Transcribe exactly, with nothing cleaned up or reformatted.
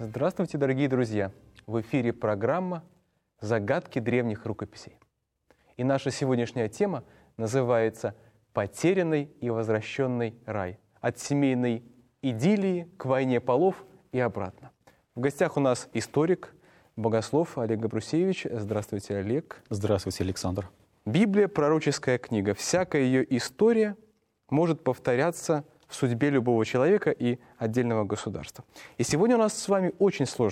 Здравствуйте, дорогие друзья! В эфире программа «Загадки древних рукописей». И наша сегодняшняя тема называется «Потерянный и возвращенный рай. От семейной идиллии к войне полов и обратно». В гостях у нас историк, богослов Олег Габрусевич. Здравствуйте, Олег. Здравствуйте, Александр. Библия – пророческая книга. Всякая ее история может повторяться в судьбе любого человека и отдельного государства. И сегодня у нас с вами очень сложная